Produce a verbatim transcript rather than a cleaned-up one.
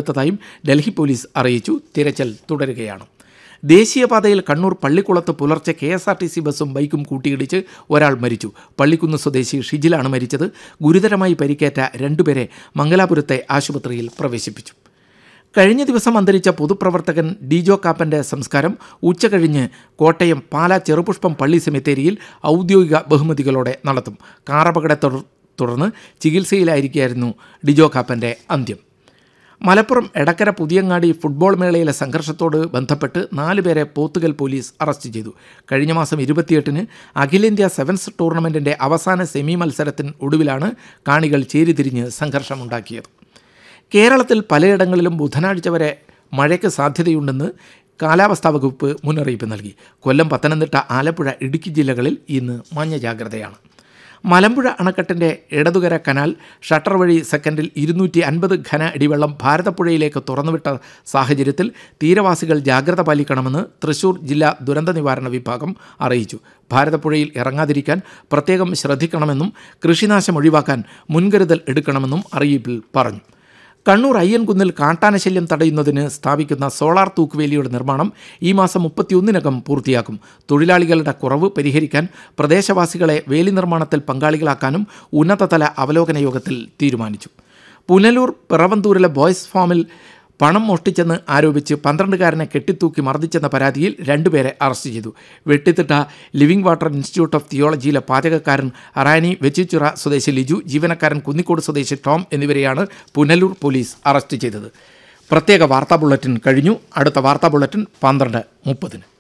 കണ്ടെടുത്തതായും Delhi police അറിയിച്ചു. തിരച്ചിൽ തുടരുകയാണ്. ദേശീയപാതയിൽ കണ്ണൂർ പള്ളിക്കുളത്ത് പുലർച്ചെ K S R T C ബസ്സും ബൈക്കും കൂട്ടിയിടിച്ച് ഒരാൾ മരിച്ചു. പള്ളിക്കുന്ന് സ്വദേശി ഷിജിലാണ് മരിച്ചത്. ഗുരുതരമായി പരിക്കേറ്റ രണ്ടുപേരെ മംഗലാപുരത്തെ ആശുപത്രിയിൽ പ്രവേശിപ്പിച്ചു. കഴിഞ്ഞ ദിവസം അന്തരിച്ച പൊതുപ്രവർത്തകൻ ഡിജോ കാപ്പൻ്റെ സംസ്കാരം ഉച്ചകഴിഞ്ഞ് കോട്ടയം പാലാ ചെറുപുഷ്പം പള്ളി സെമിത്തേരിയിൽ ഔദ്യോഗിക ബഹുമതികളോടെ നടത്തും. കാറപകടത്തെ തുടർന്ന് ചികിത്സയിലായിരിക്കുകയായിരുന്നു ഡിജോ കാപ്പൻ്റെ അന്ത്യം. മലപ്പുറം എടക്കര പുതിയങ്ങാടി ഫുട്ബോൾ മേളയിലെ സംഘർഷത്തോട് ബന്ധപ്പെട്ട് നാലുപേരെ പോത്തുകൽ പോലീസ് അറസ്റ്റ് ചെയ്തു. കഴിഞ്ഞ മാസം ഇരുപത്തിയെട്ടിന് അഖിലേന്ത്യാ സെവൻസ് ടൂർണമെൻറ്റിൻ്റെ അവസാന സെമി മത്സരത്തിന് ഒടുവിലാണ് കാണികൾ ചേരിതിരിഞ്ഞ് സംഘർഷമുണ്ടാക്കിയത്. കേരളത്തിൽ പലയിടങ്ങളിലും ബുധനാഴ്ച വരെ മഴയ്ക്ക് സാധ്യതയുണ്ടെന്ന് കാലാവസ്ഥാ വകുപ്പ് മുന്നറിയിപ്പ് നൽകി. കൊല്ലം, പത്തനംതിട്ട, ആലപ്പുഴ, ഇടുക്കി ജില്ലകളിൽ ഇന്ന് മഞ്ഞ ജാഗ്രതയാണ്. മലമ്പുഴ അണക്കെട്ടിൻ്റെ ഇടതുകര കനാൽ ഷട്ടർ വഴി സെക്കൻഡിൽ ഇരുന്നൂറ്റി അൻപത് ഘന അടിവെള്ളം ഭാരതപ്പുഴയിലേക്ക് തുറന്നുവിട്ട സാഹചര്യത്തിൽ തീരവാസികൾ ജാഗ്രത പാലിക്കണമെന്ന് തൃശൂർ ജില്ലാ ദുരന്ത നിവാരണ വിഭാഗം അറിയിച്ചു. ഭാരതപ്പുഴയിൽ ഇറങ്ങാതിരിക്കാൻ പ്രത്യേകം ശ്രദ്ധിക്കണമെന്നും കൃഷിനാശം ഒഴിവാക്കാൻ മുൻകരുതൽ എടുക്കണമെന്നും അറിയിപ്പിൽ പറഞ്ഞു. കണ്ണൂർ അയ്യൻകുന്നിൽ കാട്ടാനശല്യം തടയുന്നതിന് സ്ഥാപിക്കുന്ന സോളാർ തൂക്കുവേലിയുടെ നിർമ്മാണം ഈ മാസം മുപ്പത്തിയൊന്നിനകം പൂർത്തിയാക്കും. തൊഴിലാളികളുടെ കുറവ് പരിഹരിക്കാൻ പ്രദേശവാസികളെ വേലി നിർമ്മാണത്തിൽ പങ്കാളികളാക്കാനും ഉന്നതതല അവലോകന യോഗത്തിൽ തീരുമാനിച്ചു. പുനലൂർ പിറവന്തൂരിലെ ബോയ്സ് ഫാമിൽ പണം മോഷ്ടിച്ചെന്ന് ആരോപിച്ച് പന്ത്രണ്ടുകാരനെ കെട്ടിത്തൂക്കി മർദ്ദിച്ചെന്ന പരാതിയിൽ രണ്ടുപേരെ അറസ്റ്റ് ചെയ്തു. വെട്ടിത്തിട്ട ലിവിംഗ് വാട്ടർ ഇൻസ്റ്റിറ്റ്യൂട്ട് ഓഫ് തിയോളജിയിലെ പാചകക്കാരൻ അറാനി വെച്ചിച്ചിറ സ്വദേശി ലിജു, ജീവനക്കാരൻ കുന്നിക്കോട് സ്വദേശി ടോം എന്നിവരെയാണ് പുനലൂർ പോലീസ് അറസ്റ്റ് ചെയ്തത്. പ്രത്യേക വാർത്താ ബുള്ളറ്റിൻ കഴിഞ്ഞു. അടുത്ത വാർത്താ ബുള്ളറ്റിൻ പന്ത്രണ്ട് മുപ്പതിന്.